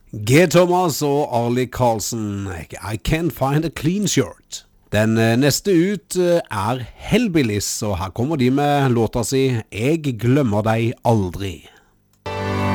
G. Thomas og Arlie Karlsen, I Can't Find a Clean Shirt. Den neste ut er Hellbillies, og her kommer de med låta si Jeg glemmer deg aldri.